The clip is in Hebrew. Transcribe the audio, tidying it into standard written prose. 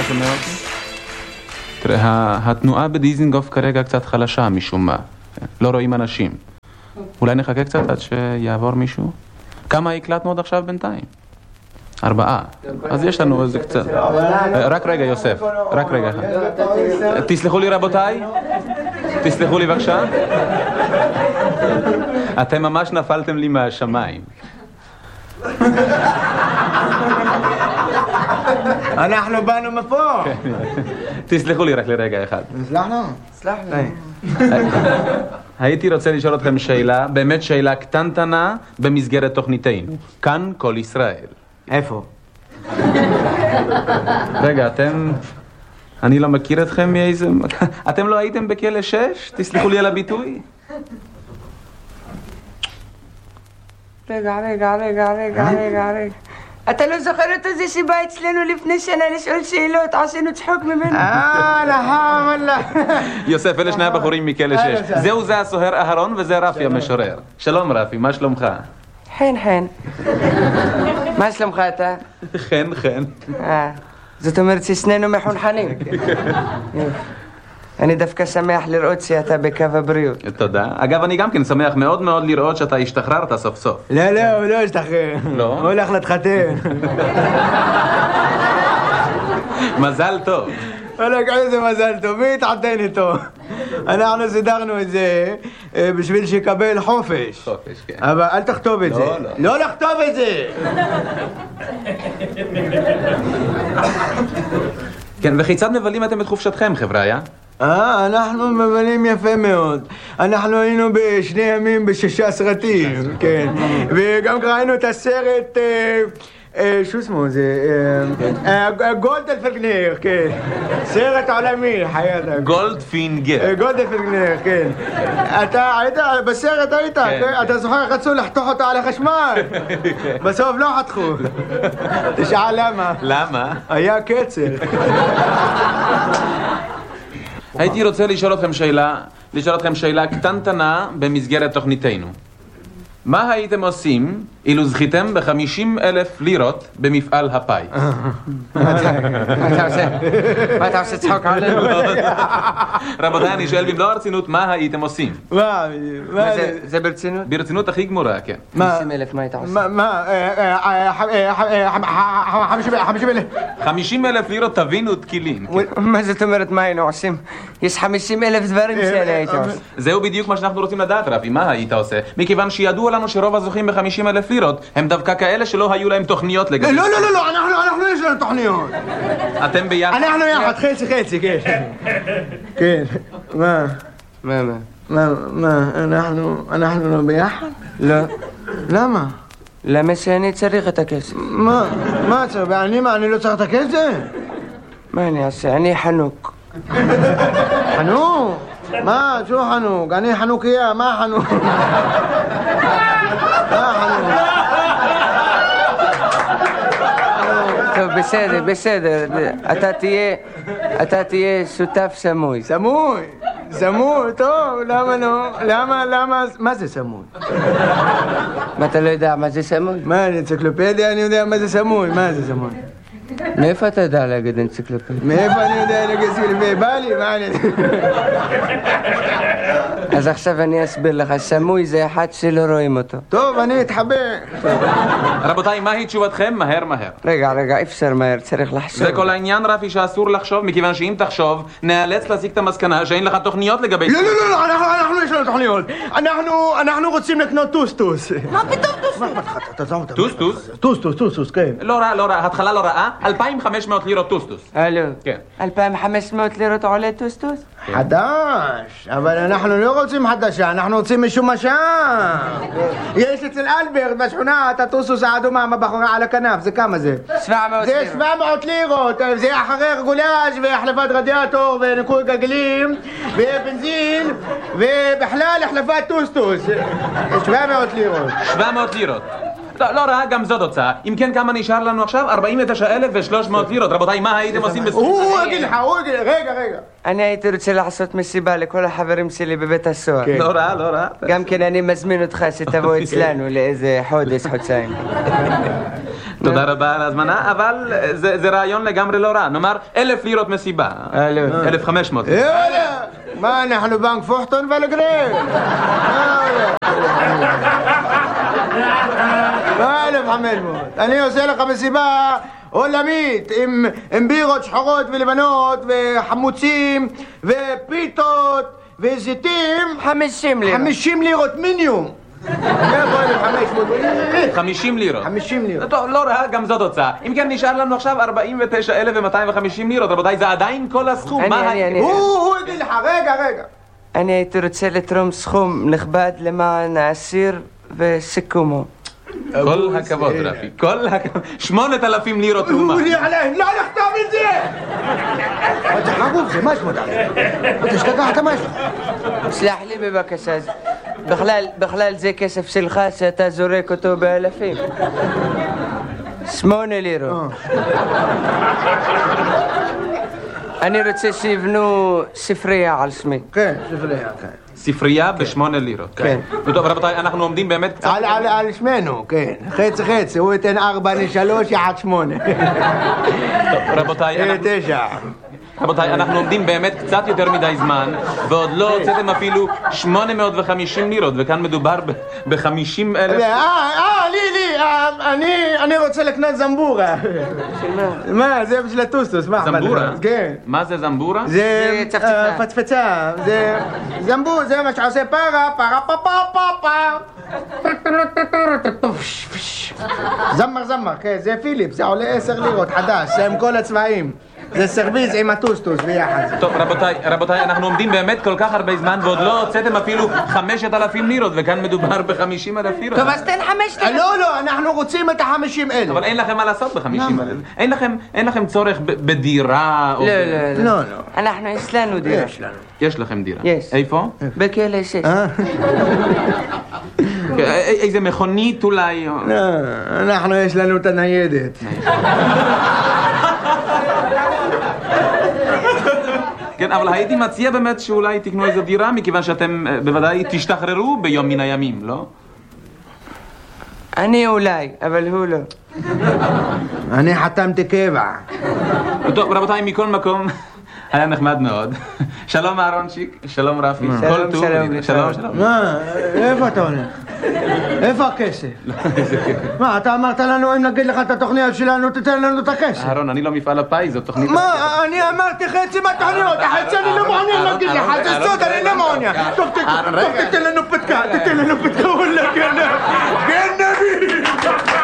שומע אותי? תראה, התנועה בדיזינגוף כרגע קצת חלשה משום מה. לא רואים אנשים. אולי נחכה קצת עד שיעבור מישהו? כמה הקלטנו עוד עכשיו בינתיים? 4. אז יש לנו איזה קצת. רק רגע, יוסף. רק רגע. תסלחו לי רבותיי. תסלחו לי בבקשה. אתם ממש נפלתם לי מהשמיים. אנחנו באנו מפה. תסלחו לי רק לרגע אחד. סלחנו? סלחנו. הייתי רוצה לשאול אתכם שאלה, באמת שאלה קטנטנה במסגרת תוכניתנו. כאן כל ישראל. איפה? רגע, אני לא מכיר אתכם מאיזה... אתם לא הייתם בכלא 6? תסלחו לי על הביטוי. רגע. אתה לא זוכר את זה שבא אצלנו לפני שנה לשאול שאלות, עשינו צחוק ממנו? אללה. יוסף, אלה שני הבחורים מכלא 6. זהו זה הסוהר אהרון וזה רפי המשורר. שלום רפי, מה שלומך? חן. מה שלומך אתה? חן. זאת אומרת ששנינו מחונכנים. אני דווקא שמח לראות שאתה בקו הבריאות. תודה. אגב, אני גם כן שמח מאוד מאוד לראות שאתה השתחררת סוף סוף. לא, הוא לא השתחרר. לא? הוא הולך להתחתן. מזל טוב. איזה מזל טוב, מי התחתן איתו? אנחנו סידרנו את זה בשביל שיקבל חופש. חופש, כן. אבל אל תכתוב את זה. לא לכתוב את זה! כן, וכיצד מבלים אתם את חופשתכם, חבריה? אנחנו מבלים יפה מאוד. אנחנו היינו בשני ימים ב6 סרטים, כן. וגם ראינו את הסרט... שו שמו זה? גולדפינגר, כן. סרט עולמי, חייתה. גולדפינגר, כן. אתה היית, בסרט היית, אתה זוכר, רצו לחתוך אותה על החשמל. בסוף לא חתכו. תשאל למה. למה? היה קצר. הייתי רוצה לשאול אתכם שאלה קטנטנה במסגרת תוכניתנו. מה הייתם עושים אילו זכיתם ב50,000 לירות במפעל הפיס? מה אתה עושה צחוק עלינו? רבותיי, אני שואל במלוא הרצינות, מה הייתם עושים? זה ברצינות? ברצינות הכי גמורה, כן. 50,000, מה היית עושה? 50,000 לירות תבינו תקילין. מה זאת אומרת מה היינו עושים? יש 50,000 דברים שאני הייתי עושה. זהו בדיוק מה שאנחנו רוצים לדעת, רפי, מה היית עושה? מכיוון שידוע לנו שרוב הזוכים ב50,000 לירות הם דווקא כאלה שלא היו להם תוכניות לגבי... לא, אנחנו יש לנו תוכניות. אתם ביחד? אנחנו יחד, חצי, כן. כן, מה? אנחנו לא ביחד? לא. למה? למה שאני צריך את הכסף? מה צריך? אני לא צריך את הכסף? מה אני אעשה? אני חנוק. חנוק? מה? שו חנוק? אני חנוכיה, מה חנוק? טוב, בסדר. אתה תהיה שותף סמוי. סמוי, טוב, למה לא? למה? מה זה סמוי? מה, אתה לא יודע מה זה סמוי? מה, אנציקלופדיה אני יודע מה זה סמוי, מה זה סמוי? מאיפה אתה יודע להגיד אנציקלופדיה? מאיפה אני יודע להגיד אנציקלופדיה? בא לי, מה אני... אז עכשיו אני אסביר לך, סמוי זה אחד שלא רואים אותו. טוב, אני אתחבר. רבותיי, מהי תשובתכם? מהר. רגע, אפשר מהר, צריך לחשוב. זה כל העניין, רפי, שאסור לחשוב, מכיוון שאם תחשוב, נאלץ להסיק את המסקנה שאין לך תוכניות לגבי... לא, אנחנו יש לנו תוכניות. אנחנו רוצים לקנות טוסטוס. מה פתאום טוסטוס? טוסטוס? כן. לא רע, התחלה לא רעה, 2,500 לירות טוסטוס. הלו, כן. 2,500 לירות עולה טוסטוס? חדש, אבל אנחנו לא רוצים חדשה, אנחנו רוצים משומשה. יש אצל אלברט בשכונה את הטוסטוס האדומה עם הבחורה על הכנף, זה כמה זה? 700 לירות. זה 700 לירות, זה אחרי רגולאז' והחלפת רדיאטור וניקוי גלגלים ובנזין ובכלל החלפת טוסטוס. 700 לירות. 700 לירות. לא רע, גם זאת הוצאה. אם כן, כמה נשאר לנו עכשיו? 49,300 לירות. רבותיי, מה הייתם עושים בסכום? הוא יגיד לך, רגע. אני הייתי רוצה לעשות מסיבה לכל החברים שלי בבית הסוהר. לא רע. גם כן אני מזמין אותך שתבוא אצלנו לאיזה חודש, חודשיים. תודה רבה על ההזמנה, אבל זה רעיון לגמרי לא רע. נאמר 1,000 לירות מסיבה. 1,500. יאללה! מה, אנחנו בנק פוחטון ולגרל? 1,500. אני עושה לך מסיבה עולמית עם בירות שחורות ולבנות וחמוצים ופיתות וזיתים. 50 לירות. 50 לירות מינימום. 50 לירות. 50 לירות. טוב, לא רע, גם זאת הוצאה. אם כן, נשאר לנו עכשיו 49,250 לירות, רבותיי, זה עדיין כל הסכום. הוא יגיד לך, רגע. אני הייתי רוצה לתרום סכום נכבד למען האסיר וסיכומו. כל הכבוד, רפי, כל הכבוד. 8,000 לירות תרומה. לא לכתוב את זה! זה מה שמות עליהם? תשתגעת משהו. סלח לי בבקשה, בכלל זה כסף שלך שאתה זורק אותו באלפים. 8 לירות. אני רוצה שיבנו ספרייה על שמי. כן, ספרייה, כן. ספרייה ב8 לירות. כן. טוב, רבותיי, אנחנו עומדים באמת קצת... על שמנו, כן. חצי, הוא ייתן 4 ל-3, יחד 8. טוב, רבותיי, 9. רבותיי, אנחנו עומדים באמת קצת יותר מדי זמן, ועוד לא הוצאתם אפילו 850 לירות, וכאן מדובר ב-50,000... אני רוצה לקנות זמבורה. מה? זה בשביל הטוסטוס. זמבורה? כן. מה זה זמבורה? זה פצפצה. זה זמבור, זה מה שעושה פרה, זמר, כן, זה פיליפ, זה עולה 10 לירות, חדש, זה עם כל הצבעים. זה סרוויז עם הטוסטוס ביחד. טוב, רבותיי, אנחנו עומדים באמת כל כך הרבה זמן ועוד לא הוצאתם אפילו 5,000 לירות, וכאן מדובר ב-50,000 לירות. טוב, אז תן 5,000. לא, אנחנו רוצים את 50,000. אבל אין לכם מה לעשות ב-50,000. אין לכם צורך בדירה או... לא. אנחנו, יש לנו דירה. יש לכם דירה. יש. איפה? בכלא 6. איזה מכונית אולי? לא, אנחנו יש לנו את הניידת. כן, אבל הייתי מציע באמת שאולי תקנו איזו דירה, מכיוון שאתם בוודאי תשתחררו ביום מן הימים, לא? אני אולי, אבל הוא לא. אני חתמתי קבע. טוב, רבותיי, מכל מקום, היה נחמד מאוד. שלום אהרונצ'יק, שלום רפי. שלום. מה? איפה אתה הולך? איפה הכסף? מה, אתה אמרת לנו אם נגיד לך את התוכניות שלנו, תתן לנו את הכסף. אהרון, אני לא מפעל הפיס, זאת תוכנית... מה? אני אמרתי חצי מהתוכניות, החצי אני לא מעוניין להגיד לך, זה סוד, אני לא מעוניין. טוב, תתן לנו פתקה, וואלה.